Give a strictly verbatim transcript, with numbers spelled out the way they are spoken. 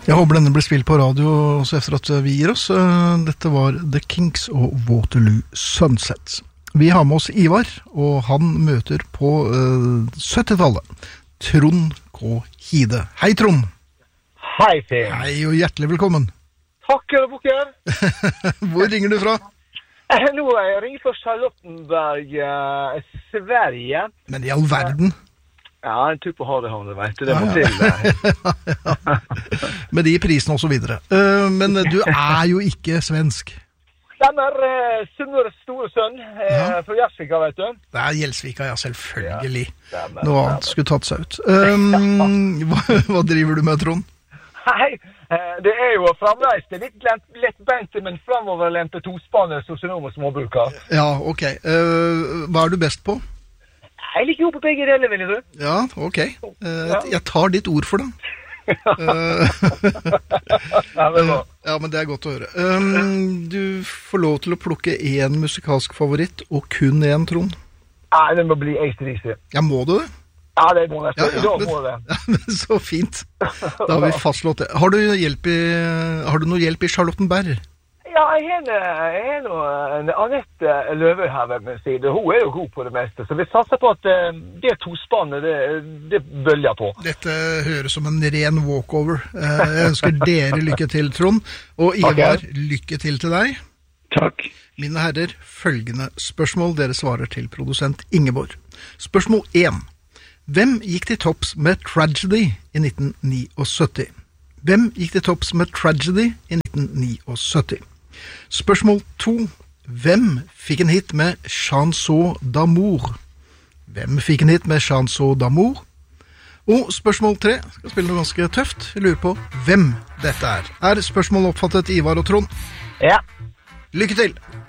Jeg håper denne blir spilt på radio også efter at vi gir oss. Dette var The Kinks og Waterloo Sunset. Vi har med oss Ivar, og han møter på uh, syttitallet Trond K. Hide. Hei, Trond! Hei, Finn! Hei, og hjertelig velkommen! Takk, bukker! Hvor ringer du fra? Nå er jeg ringer fra Charlottenberg, uh, Sverige. Men i all verden? Ja, en tur på Hadehavn, vet du, det må til. ja, ja. Med de prisene og så videre. Uh, men du er jo ikke svensk. Den er uh, Sunnmøres store sønn, uh, ja. Fra Gjersvika, vet du. Det er Gjelsvika, ja, selvfølgelig. Ja, er, Noe annet skulle tatt seg ut. Um, hva, hva driver du med, Trond? Hei, uh, det er jo fremreist litt lettbente, men fremoverlente tospanne sosionomer småbruker. Ja, ok. Uh, hva er du best på? Jeg liker jo på begge deler, vil du? Ja, ok. Uh, jeg tar ditt ord for det. uh, ja, men det er godt å høre. Um, du får lov til å plukke en musikalsk favoritt, og kun en, Trond. Nei, det må bli A C D C. Ja, må du det? Ja, det må det. Ja, ja, I dag det, må det. Ja, så fint. Da har vi fastslått det. Har du, hjelp i, har du noe hjelp i Charlottenberg? Ja, jeg har noe Annette Løve her ved min side. Hun er jo god på det meste, så vi satser på at uh, det tospannet, det, det bølger på. Dette høres som en ren walkover. Uh, jeg ønsker dere lykke til, Trond. Og Ivar, okay. Lykke til til deg. Takk. Mine herrer, følgende spørsmål. Dere svarer til produsent Ingeborg. Spørsmål én. Hvem gikk til topps med Tragedy i nitten syttini? Hvem gikk til topps med Tragedy i nitten syttini? Spørsmål to. Hvem fikk en hit med Chanson d'amour? Hvem fikk en hit med Chanson d'amour? Og spørsmål tre. Skal spille noe ganske tøft. Jeg lurer på hvem dette er. Er spørsmålet oppfattet, Ivar og Trond? Ja. Lykke til!